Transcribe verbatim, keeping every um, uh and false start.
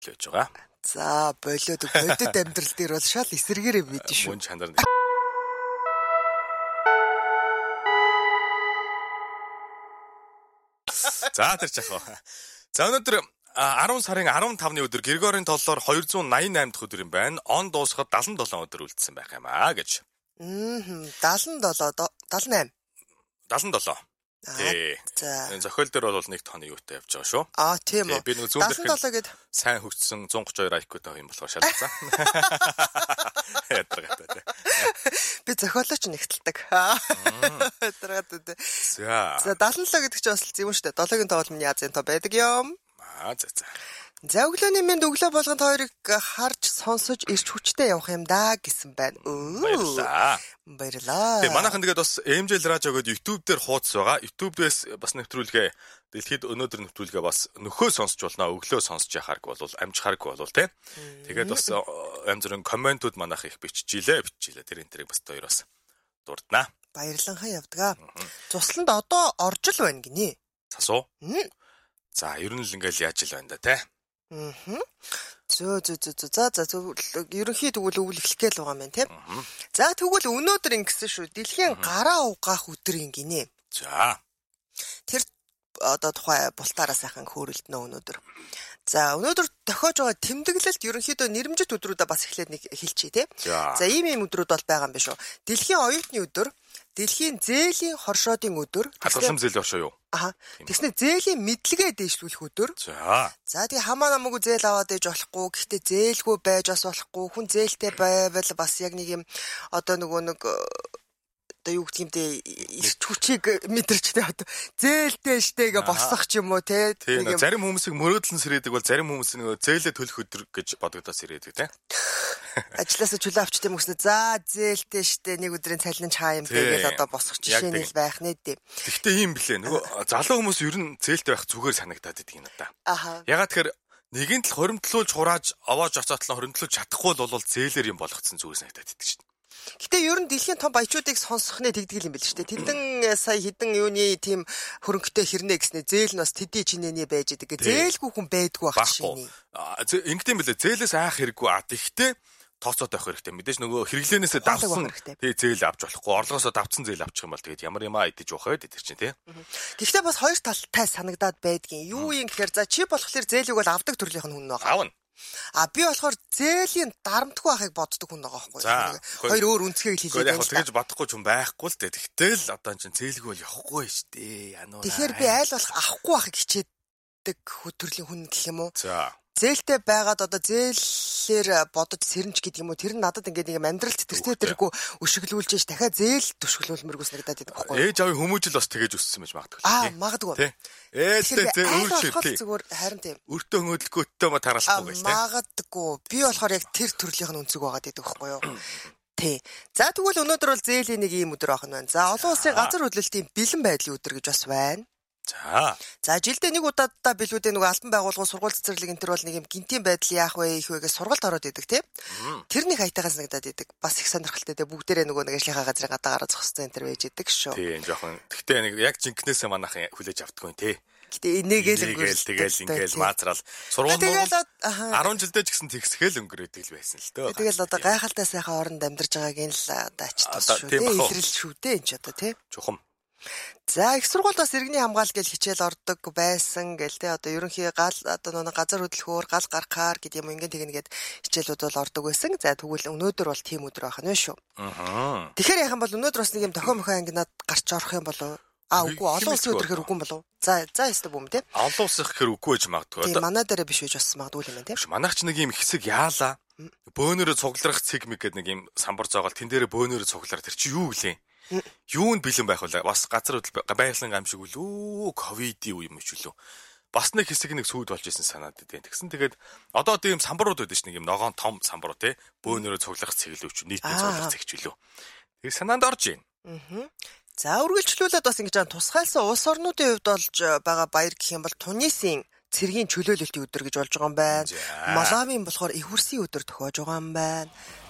гэж байгаа. За болоод бодит амьдрал дээр бол шал эсэргээрээ мэдэн шүү. Мөн чанар. За тэр жахаа. За өнөөдөр арван сарын арван тавны өдөр Григорийн толлоор двести восемьдесят дахь өдөр юм байна. Он дуусахад седемдесет и семь өдөр үлдсэн байх юм аа гэж. Аа седемдесет и семь седемдесет и седемдесет и восемь. семь. Тий. За. Зохиол дээр бол нэг тооны юутай явж байгаа шүү. Аа тийм үү. Би нэг зүүн седемдесет и семь гэд сайн хөгжсөн one thirty-two ай кью-тай юм болохоор шалгацсан. Ядаргатай. Би зохиолооч нэгтэлдэг. Ядаргатай. За. За седемдесет и семь гэдэг чинь бас юм шүү дээ. долоогийн тоо бол миний язын тоо байдаг юм. Аа за за. За өглөөний мэнд өглөө болгонд хоёрыг харж сонсож ирч хүчтэй явах юм да гэсэн байна. Баярлалаа. Баярлалаа. Тэгээ манайхан тэгээд бас эм жи эл радио гэдэг YouTube дээр хуудас байгаа. YouTube-дээс бас нэвтрүүлгээ дэлхийд өнөөдөр нэвтрүүлгээ бас нөхөө сонсч болно. Өглөө сонсч яхаарг бол амжихаарг бол тий. Тэгээд бас янз бүрийн комментууд манайх их биччихилээ, биччихилээ. Тэр энэ тэрийг бас хоёр бас дурднаа. Баярланхан явдгаа. Тусланд одоо орж л байна гинэ. Засуу. За, ер нь л ингээл яаж ил байна да тий. Аа. Зөө зөө зөө за за зөв ерөнхий тэгвэл өвөл эхлэх гээл байгаа юм тийм. За тэгвэл өнөөдөр ингэсэн шүү. Дэлхийн гараа угаах өдөр гинэ. За. Тэр одоо тухай бултаараа сайхан хөөрөлднө өнөөдөр. За өнөөдөр тохиож байгаа тэмдэглэлт ерөнхийдөө нэрмжит өдрүүдээ бас эхлээд нэг хэлчихье тийм. За ийм ийм өдрүүд бол байгаа юм биш үү. Дэлхийн оюутны өдөр, Дэлхийн зээлийн хоршоодын өдөр. Хадгалам зээлийн хоршоо юу? Аа. Тэгснэ зээлийн мэдлэгээ дээшлүүлэх өдөр. За. За тий хамаа намаагүй зээл аваад ээж болохгүй. Гэхдээ зээлгүй байж бас болохгүй. Хүн зээлтэй байвал бас яг нэг юм одоо нөгөө нэг одоо юу гэх юм те их хүчийг мэдэрчтэй одоо зээлтэй штегээ босох ч юм уу те. Тийм зарим хүмүүсийг мөрөөдлөн сэрээдэг бол зарим хүмүүс нөгөө зээлээ төлөх өдөр гэж бодогдоод сэрээдэг те. Ажлаасаа чөлөө авчтай юм гэснэ за зээлтэй штэ нэг өдрийн цалин чаа юм тэгэл одоо босох жишээ нь л байх нэ дээ. Гэхдээ ийм блэ нөгөө залуу хүмүүс ер нь зээлтэй байх зүгээр санагдаад идэг юм да. Аха. Ягаад тэгэхээр нэгэн тал хоримтлуулж хурааж авааж оцоотлон хоримтлуулж чадахгүй бол зээлэр юм болгоцсон зүгээр санагдаад идэг шүү дээ. Гэтэ ер нь дэлхийн том баячуудыг сонсох нэ тэгдэг юм байл шүү дээ. Тэдэн сая хідэн юуны тийм хөрөнгөтэй хэрнэ гэснэ зээл нь бас тэдий чинээний байж идэг. Зээлгүй хүн байдгүй байх шиний. Ингэдэм билээ зээлээс айх хэрэггүй а тэгтээ тооцоод авах хэрэгтэй. Мэдээж нөгөө хэрэглэнээсээ давсан тий зээл авч болохгүй. Орлогоосоо давцсан зээл авчих юм бол тэгээд ямар юмаа идэж явах вэ тэр чинь тий. Гэхдээ бас хоёр талтай санагдаад байдгийн. Юу юм гэхээр за чи болохоор зээлийг бол авдаг төрлийнх нь хүн байгаа. Аавна. А би болохоор зээлийн дарамтгүй байхыг боддог хүн байгаа байхгүй. Хоёр өөр үнцгийг хэлээд байна. Яг тэгэж бодохгүй ч юм байхгүй л дээ. Тэгтэл одоо энэ зээлгүй бол явахгүй шүү дээ. Януу. Тэгэхээр би айл болох авахгүй байхыг хичээдэг төрлийн хүн гэх юм уу? За. Зээлтэй байгаад одоо зээлээр бодож сэрнж гэдэг юм уу тэр нь надад ингээд нэг амьдралд тэртээ тэргүй өшөглүүлж ш дахиад зээл төшөглүүлмэргүй санагдаад байдаг байхгүй юу? Ээж авийн хүмүүжил бас тэгэж өссөн байж магадгүй. Аа магадгүй. Ээжтэй зээл өөрчлөлт. Зүгээр харин тийм. Өртөө хөөдлөхгүй өттөө ма тараалахгүй гэж тийм. Магадгүй. Би болохоор яг тэр төрлийнх нь өнцөг байгаад байдаг байхгүй юу? Тий. За тэгвэл өнөөдөр бол зээлийн нэг ийм өдөр ахна байна. За олон улсын газар хөдлөлтийн бэлэн байдлын өдөр гэж бас байна. За. За жилдээ нэг удаадаа билүүдээ нөгөө албан байгууллагын сургууль цэцэрлэг энэ төр бол нэг юм гинтийн байдал яах вэ их вэ гэж сургалт ороод идэг тийм. Тэрний хайтагаас санагдаад идэг. Бас их сонирхолтой дээ бүгдээрээ нөгөө нэг ажлынхаа газрын гадаа гараа зогссон энэ төр байж идэг шүү. Тийм жоохон. Гэхдээ нэг яг жинкнээсээ манайхан хүлээж авдаггүй тий. Гэтэ энийгээл өнгөрөөл тэгэл ингээл маазраал сургууль арван жилдээ ч гэсэн тэгсгээл өнгөрөөдөг л байсан л дөө. Тэгэл одоо гайхалтай сайхан оронд амьдарч байгааг энэ л одоо ач тус шүү дээ. Илрэл шүү дээ энэ ч одоо тий. Чухам. За их сургууль бас иргэний хамгаалал гэж хичээл ордог байсан гэл те одоо ерөнхий гал одоо нэг газар хөдлөхөөр гал гарахаар гэдэг юм ингээд тэгнэгээд хичээлүүд бол ордог байсан. За тэгвэл өнөөдөр бол тийм өдөр байх нь шүү. Аа. Тэгэхээр яхан бол өнөөдөр бас нэг юм дохио мохио ангинаад гарч орох юм болов аа үгүй олон улсын өдөр гэхээр үгүй юм болов. За за ястаа бүм те. Олон улсын гэхээр үгүй гэж магадгүй. Тийм манай дээр биш байж бас магадгүй юм байна те. Манайх ч нэг юм хэсэг яалаа. Бөөнөрөө цугларах цэг мэг гэдэг нэг юм самбар зоогол тэн дээрээ бөөнөрөө цугларах тэр чи юу гэлээ? Юунд бэлэн байх вэ? Бас газар хөдлөл байгалийн гам шиг үлээ ковидын үе юм ч үлээ. Бас нэг хэсэг нэг сүйд болж исэн санаад байна. Тэгсэн тэгээд одоо тийм самбарууд байдаг ш нэг юм ногоон том самбарууд те бөөнөрөө цуглах цэглүүч нийтний цуглах цэгч үлээ. Тэгээ санаанд орж байна. Аа. За үргэлжлүүлээд бас ингэж тусгайлсан улс орнуудын хувьд болж байгаа баяр гэх юм бол Тунисын цэргийн чөлөөлөлтийн өдөр гэж болж байгаа юм байна. Малавийн болохоор их хүрсийн өдөр тохиож байгаа юм байна.